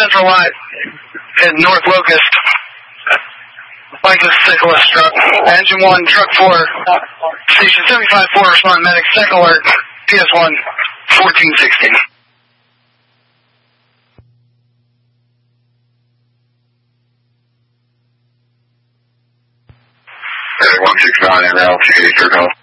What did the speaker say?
Central Light in North Locust. Cyclist struck. Engine 1, truck 4, station 75-4, respond medic, second alert, PS1, 1416. 169 ML, 280 circle.